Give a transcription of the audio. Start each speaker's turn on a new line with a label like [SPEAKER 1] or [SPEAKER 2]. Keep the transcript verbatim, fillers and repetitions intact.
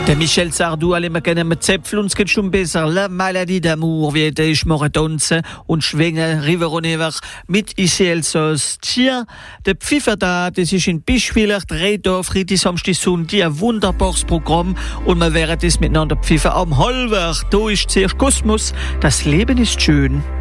[SPEAKER 1] Der Michel Sardou, alle wir kennen mit Zäpfel, uns geht schon besser. La Maladie d'amour, wie ich mache tanzen und schwingen, river und ever, mit Isielsos. Tja, der Pfiffer da, das ist in Bischwiller, Drehdorf, Freitag, Samstag, Sonntag, ein wunderbares Programm und wir werden das miteinander pfiffen am Halbwerk. Da ist zuerst Kosmos, das Leben ist schön.